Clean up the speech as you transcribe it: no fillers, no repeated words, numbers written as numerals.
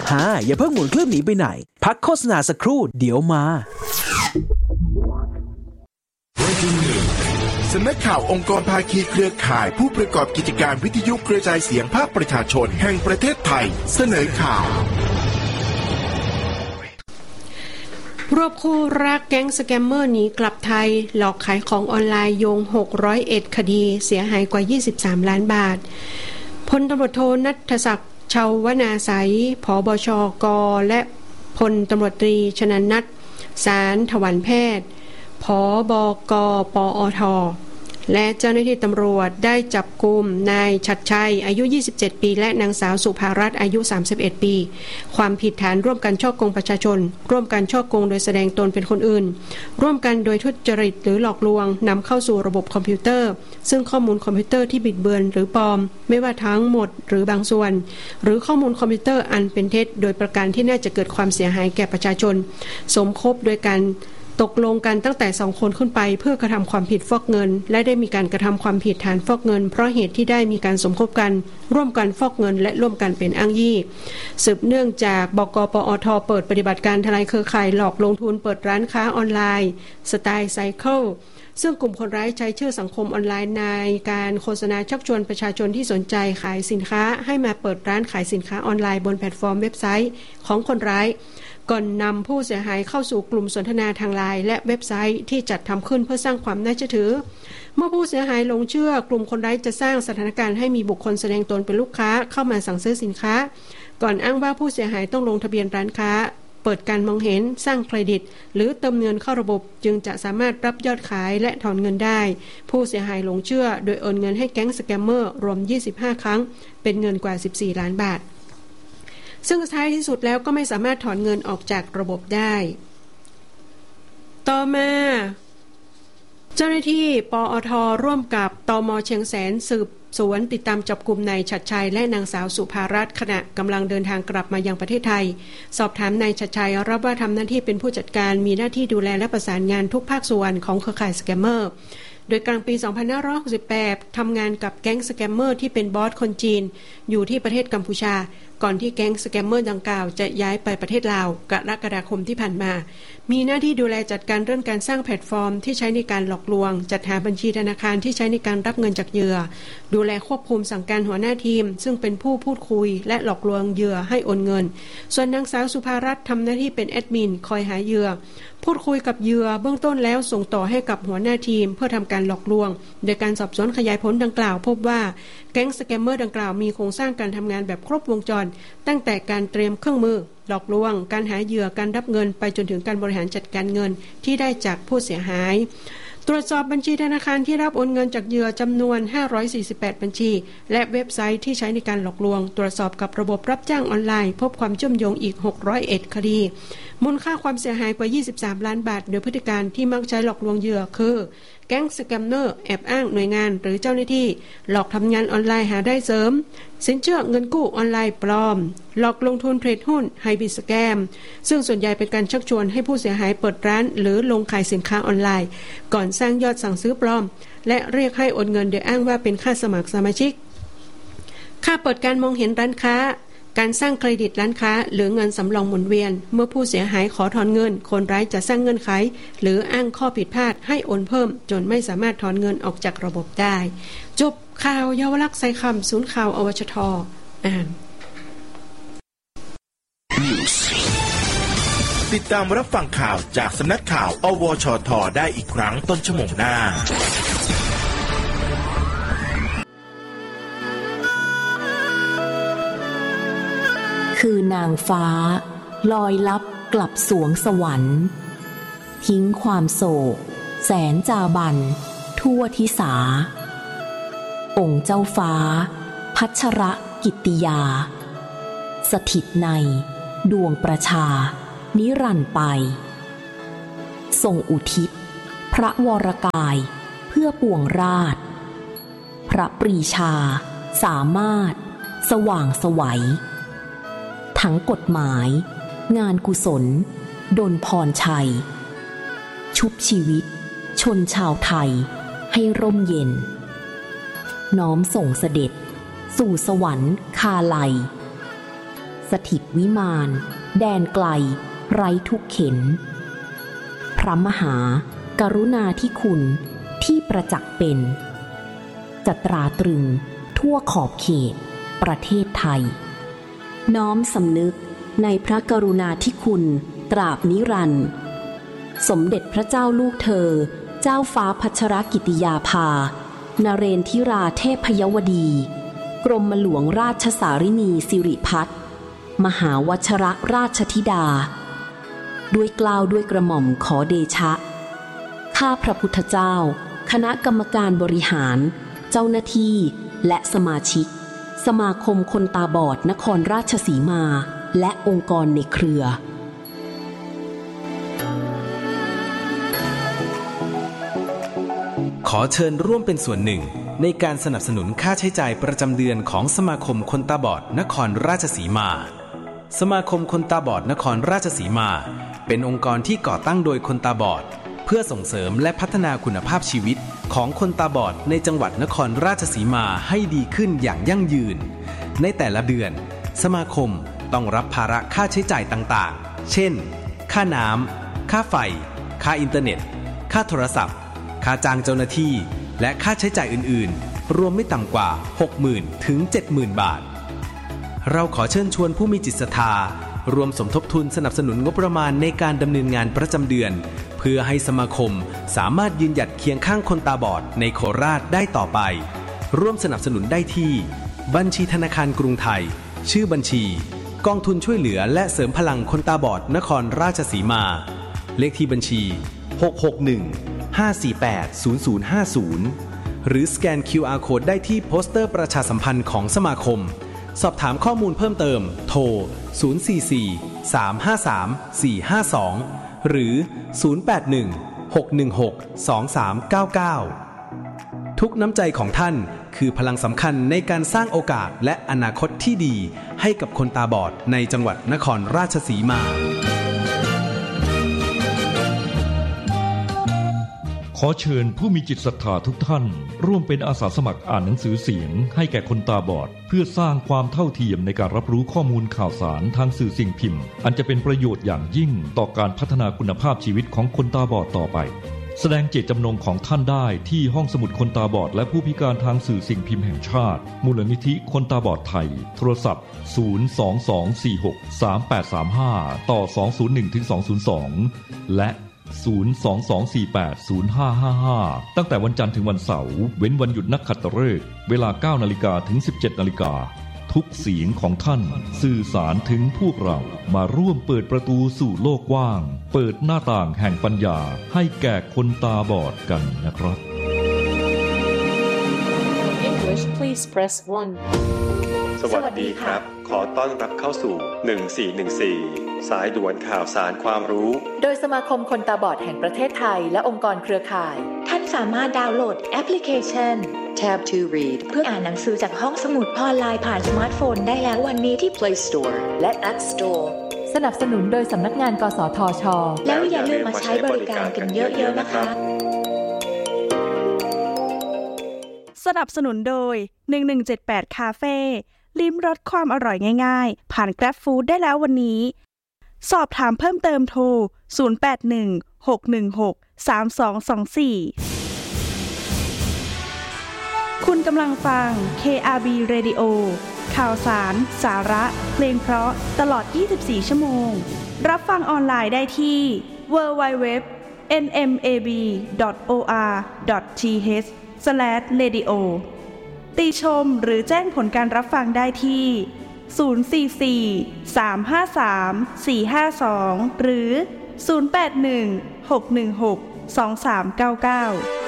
อย่าเพิ่งหมุนเครื่องหนีไปไหนพักโฆษณาสักครู่เดี๋ยวมาสำนักข่าวองค์กรภาคีเครือข่ายผู้ประกอบกิจการวิทยุกระจายเสียงภาคประชาชนแห่งประเทศไทยเสนอข่าวรวบคู่รักแก๊งสแกมเมอร์หนีกลับไทยหลอกขายของออนไลน์โยง601คดีเสียหายกว่า23ล้านบาทพลตำรวจโทณัฐศักดิ์ชาวนาไสผบชก.และพลตำรวจตรีชนันท์ นัท สารถวันแพทย์ผบก.ปอท.และเจ้าหน้าที่ตำรวจได้จับกุมนายชัดชัยอายุ27ปีและนางสาวสุภารัตน์อายุ31ปีความผิดฐานร่วมกันฉ้อโกงประชาชนร่วมกันฉ้อโกงโดยแสดงตนเป็นคนอื่นร่วมกันโดยทุจริตหรือหลอกลวงนำเข้าสู่ระบบคอมพิวเตอร์ซึ่งข้อมูลคอมพิวเตอร์ที่บิดเบือนหรือปลอมไม่ว่าทั้งหมดหรือบางส่วนหรือข้อมูลคอมพิวเตอร์อันเป็นเท็จโดยประการที่น่าจะเกิดความเสียหายแก่ประชาชนสมคบโดยการตกลงกันตั้งแต่2คนขึ้นไปเพื่อกระทำความผิดฟอกเงินและได้มีการกระทำความผิดฐานฟอกเงินเพราะเหตุที่ได้มีการสมคบกันร่วมกันฟอกเงินและร่วมกันเป็นอ้างยี่สืบเนื่องจากบก.ปอท.เปิดปฏิบัติการทลายเครือข่ายหลอกลงทุนเปิดร้านค้าออนไลน์สไตล์ไซเคิลซึ่งกลุ่มคนร้ายใช้ชื่อสังคมออนไลน์ในการโฆษณาชักชวนประชาชนที่สนใจขายสินค้าให้มาเปิดร้านขายสินค้าออนไลน์บนแพลตฟอร์มเว็บไซต์ของคนร้ายก่อนนำผู้เสียหายเข้าสู่กลุ่มสนทนาทางไลน์และเว็บไซต์ที่จัดทำขึ้นเพื่อสร้างความน่าเชื่อถือเมื่อผู้เสียหายหลงเชื่อกลุ่มคนร้ายจะสร้างสถานการณ์ให้มีบุคคลแสดงตนเป็นลูกค้าเข้ามาสั่งซื้อสินค้าก่อนอ้างว่าผู้เสียหายต้องลงทะเบียนร้านค้าเปิดการมองเห็นสร้างเครดิตหรือเติมเงินเข้าระบบจึงจะสามารถรับยอดขายและถอนเงินได้ผู้เสียหายหลงเชื่อโดยโอนเงินให้แก๊งสแกมเมอร์รวม25ครั้งเป็นเงินกว่า14ล้านบาทซึ่งท้ายที่สุดแล้วก็ไม่สามารถถอนเงินออกจากระบบได้ต่อมาเจ้าหน้าที่ปอท.ร่วมกับตม.เชียงแสนสืบสวนติดตามจับกุมนายชัดชัยและนางสาวสุภารัตน์ขณะกำลังเดินทางกลับมายังประเทศไทยสอบถามนายชัดชัยรับว่าทำหน้าที่เป็นผู้จัดการมีหน้าที่ดูแลและประสานงานทุกภาคส่วนของเครือข่ายสแกมเมอร์โดยกลางปี2568ทำงานกับแก๊งสแกมเมอร์ที่เป็นบอสคนจีนอยู่ที่ประเทศกัมพูชาก่อนที่แก๊งสแกมเมอร์ดังกล่าวจะย้ายไปประเทศลาวกรกฎาคมที่ผ่านมามีหน้าที่ดูแลจัดการเรื่องการสร้างแพลตฟอร์มที่ใช้ในการหลอกลวงจัดหาบัญชีธนาคารที่ใช้ในการรับเงินจากเหยื่อดูแลควบคุมสั่งการหัวหน้าทีมซึ่งเป็นผู้พูดคุยและหลอกลวงเหยื่อให้โอนเงินส่วนนางสาวสุภารัตน์ทำหน้าที่เป็นแอดมินคอยหาเหยื่อพูดคุยกับเหยื่อเบื้องต้นแล้วส่งต่อให้กับหัวหน้าทีมเพื่อทำการหลอกลวงโดยการสอบสวนขยายผลดังกล่าวพบว่าแก๊งสแกมเมอร์ดังกล่าวมีโครงสร้างการทำงานแบบครบวงจรตั้งแต่การเตรียมเครื่องมือหลอกลวงการหาเหยื่อการรับเงินไปจนถึงการบริหารจัดการเงินที่ได้จากผู้เสียหายตรวจสอบบัญชีธนาคารที่รับโอนเงินจากเหยื่อจำนวน548บัญชีและเว็บไซต์ที่ใช้ในการหลอกลวงตรวจสอบกับระบบรับจ้างออนไลน์พบความเชื่อมโยงอีก601คดีมูลค่าความเสียหายกว่า23ล้านบาทโดยพฤติการที่มักใช้หลอกลวงเหยื่อคือแก๊งสแกมเมอร์แอบอ้างหน่วยงานหรือเจ้าหน้าที่หลอกทำงานออนไลน์หาได้เสริมสินเชื่อเงินกู้ออนไลน์ปลอมหลอกลงทุนเทรดหุ้นไฮบริดสแกมซึ่งส่วนใหญ่เป็นการชักชวนให้ผู้เสียหายเปิดร้านหรือลงขายสินค้าออนไลน์ก่อนสร้างยอดสั่งซื้อปลอมและเรียกให้โอนเงินโดยอ้างว่าเป็นค่าสมัครสมาชิกค่าเปิดการมองเห็นร้านค้าการสร้างเครดิตร้านค้าหรือเงินสำรองหมุนเวียนเมื่อผู้เสียหายขอถอนเงินคนร้ายจะสร้างเงื่อนไขหรืออ้างข้อผิดพลาดให้โอนเพิ่มจนไม่สามารถถอนเงินออกจากระบบได้จบข่าวเยาวลักษณ์ไซคำศูนย์ข่าวอวชท.อ่านติดตามรับฟังข่าวจากสำนักข่าวอวชท.ได้อีกครั้งต้นชั่วโมงหน้าคือนางฟ้าลอยลับกลับสวงสวรรค์ทิ้งความโศกแสนจาบันทั่วทิสาองค์เจ้าฟ้าพัชรกิตติยาสถิตในดวงประชานิรันดร์ไปทรงอุทิศพระวรกายเพื่อปวงราชพระปรีชาสามารถสว่างไสวทั้งกฎหมายงานกุศลดลพรชัยชุบชีวิตชนชาวไทยให้ร่มเย็นน้อมส่งเสด็จสู่สวรรค์คาลัยเสสถิตวิมานแดนไกลไร้ทุกเข็ญพระมหากรุณาธิคุณที่ประจักษ์เป็นจะตราตรึงทั่วขอบเขตประเทศไทยน้อมสำนึกในพระกรุณาธิคุณตราบนิรันดร์สมเด็จพระเจ้าลูกเธอเจ้าฟ้าพัชรกิติยาภานเรนทิราเทพยวดีกรมหลวงราชสารินีสิริพัฒน์มหาวชรราชธิดาด้วยเกล้าด้วยกระหม่อมขอเดชะข้าพระพุทธเจ้าคณะกรรมการบริหารเจ้าหน้าที่และสมาชิกสมาคมคนตาบอดนครราชสีมาและองค์กรในเครือขอเชิญร่วมเป็นส่วนหนึ่งในการสนับสนุนค่าใช้จ่ายประจำเดือนของสมาคมคนตาบอดนครราชสีมาสมาคมคนตาบอดนครราชสีมาเป็นองค์กรที่ก่อตั้งโดยคนตาบอดเพื่อส่งเสริมและพัฒนาคุณภาพชีวิตของคนตาบอดในจังหวัดนครราชสีมาให้ดีขึ้นอย่างยั่งยืนในแต่ละเดือนสมาคมต้องรับภาระค่าใช้จ่ายต่างๆเช่นค่าน้ำค่าไฟค่าอินเทอร์เน็ตค่าโทรศัพท์ค่าจ้างเจ้าหน้าที่และค่าใช้จ่ายอื่นๆรวมไม่ต่ำกว่า 60,000 ถึง 70,000 บาทเราขอเชิญชวนผู้มีจิตศรัทธารวมสมทบทุนสนับสนุนงบประมาณในการดำเนินงานประจำเดือนเพื่อให้สมาคมสามารถยืนหยัดเคียงข้างคนตาบอดในโคราชได้ต่อไปร่วมสนับสนุนได้ที่บัญชีธนาคารกรุงไทยชื่อบัญชีกองทุนช่วยเหลือและเสริมพลังคนตาบอดนครราชสีมาเลขที่บัญชี661-548-0050หรือสแกน QR Code ได้ที่โปสเตอร์ประชาสัมพันธ์ของสมาคมสอบถามข้อมูลเพิ่มเติมโทร044-353-452หรือ081-616-2399ทุกน้ำใจของท่านคือพลังสำคัญในการสร้างโอกาสและอนาคตที่ดีให้กับคนตาบอดในจังหวัดนครราชสีมาขอเชิญผู้มีจิตศรัทธาทุกท่านร่วมเป็นอาสาสมัครอ่านหนังสือเสียงให้แก่คนตาบอดเพื่อสร้างความเท่าเทียมในการรับรู้ข้อมูลข่าวสารทางสื่อสิ่งพิมพ์อันจะเป็นประโยชน์อย่างยิ่งต่อการพัฒนาคุณภาพชีวิตของคนตาบอดต่อไปแสดงเจตจำนงของท่านได้ที่ห้องสมุดคนตาบอดและผู้พิการทางสื่อสิ่งพิมพ์แห่งชาติมูลนิธิคนตาบอดไทยโทรศัพท์022463835ต่อ201-202และ022480555ตั้งแต่วันจันทร์ถึงวันเสาร์เว้นวันหยุดนักขัตฤกษ์เวลา 9:00 นถึง 17:00 นทุกเสียงของท่านสื่อสารถึงพวกเรามาร่วมเปิดประตูสู่โลกกว้างเปิดหน้าต่างแห่งปัญญาให้แก่คนตาบอดกันนะครับ English please press 1 สวัสดีครับขอต้อนรับเข้าสู่1414สายด่วนข่าวสารความรู้โดยสมาคมคนตาบอดแห่งประเทศไทยและองค์กรเครือข่ายท่านสามารถดาวน์โหลดแอปพลิเคชัน Tab to Read เพื่ออ่านหนังสือจากห้องสมุดออนไลน์ผ่านสมาร์ทโฟนได้แล้ววันนี้ที่ Play Store และ App Store สนับสนุนโดยสำนักงานกสทช. แล้วอย่าลืมมาใช้บริการกันเยอะๆนะคะสนับสนุนโดย1178คาเฟ่ลิ้มรสความอร่อยง่ายๆผ่าน Grab Food ได้แล้ววันนี้สอบถามเพิ่มเติมโทร0816163224คุณกำลังฟัง KRB Radio ข่าวสารสาระเพลงเพราะตลอด24ชั่วโมงรับฟังออนไลน์ได้ที่ www.nmab.or.th/radio ติชมหรือแจ้งผลการรับฟังได้ที่044-353-452หรือ081-616-2399